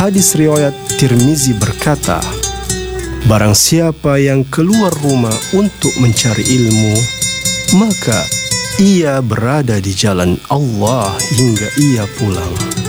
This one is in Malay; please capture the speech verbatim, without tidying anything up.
Hadis riwayat Tirmizi berkata, barang siapa yang keluar rumah untuk mencari ilmu, maka ia berada di jalan Allah hingga ia pulang.